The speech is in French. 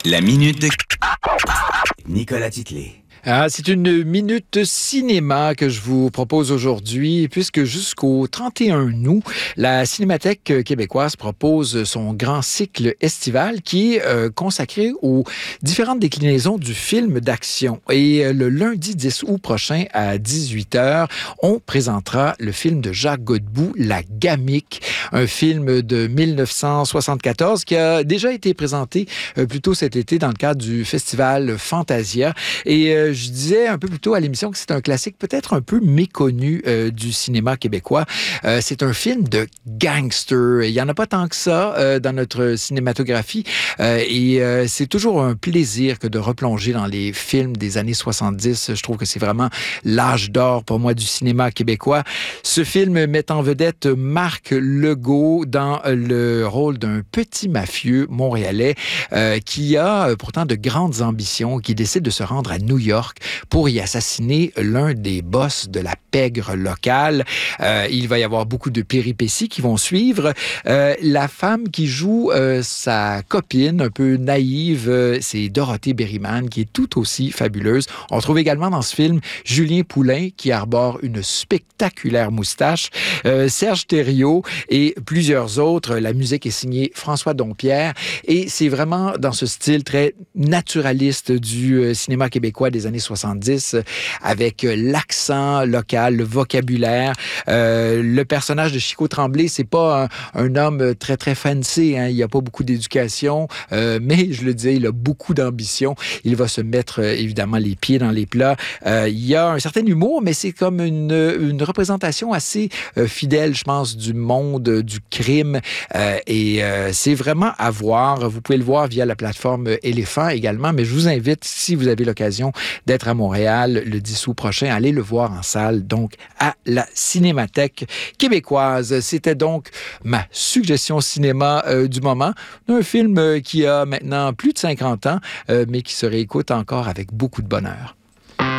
La minute de Nicolas Titley. C'est une minute cinéma que je vous propose aujourd'hui, puisque jusqu'au 31 août, la Cinémathèque québécoise propose son grand cycle estival qui est consacré aux différentes déclinaisons du film d'action. Et le lundi 10 août prochain à 18h, on présentera le film de Jacques Godbout, La Gamique, un film de 1974 qui a déjà été présenté plus tôt cet été dans le cadre du festival Fantasia. Et je disais un peu plus tôt à l'émission que c'est un classique peut-être un peu méconnu du cinéma québécois. C'est un film de gangster. Il n'y en a pas tant que ça dans notre cinématographie. Et c'est toujours un plaisir que de replonger dans les films des années 70. Je trouve que c'est vraiment l'âge d'or pour moi du cinéma québécois. Ce film met en vedette Marc Legault dans le rôle d'un petit mafieux montréalais qui a pourtant de grandes ambitions, qui décide de se rendre à New York pour y assassiner l'un des boss de la pègre locale. Il va y avoir beaucoup de péripéties qui vont suivre. La femme qui joue sa copine, un peu naïve, c'est Dorothée Berryman, qui est tout aussi fabuleuse. On trouve également dans ce film Julien Poulain, qui arbore une spectaculaire moustache, Serge Thériault et plusieurs autres. La musique est signée François Dompierre et c'est vraiment dans ce style très naturaliste du cinéma québécois des années 70, avec l'accent local, le vocabulaire. Le personnage de Chico Tremblay, c'est pas un homme très, très fancy. Hein. Il n'y a pas beaucoup d'éducation, mais je le disais, il a beaucoup d'ambition. Il va se mettre, évidemment, les pieds dans les plats. Il y a un certain humour, mais c'est comme une représentation assez fidèle, je pense, du monde du crime. Et c'est vraiment à voir. Vous pouvez le voir via la plateforme Éléphant également, mais je vous invite, si vous avez l'occasion d'être à Montréal le 10 août prochain, allez le voir en salle, donc à la Cinémathèque québécoise. C'était donc ma suggestion cinéma du moment, d'un film qui a maintenant plus de 50 ans, mais qui se réécoute encore avec beaucoup de bonheur.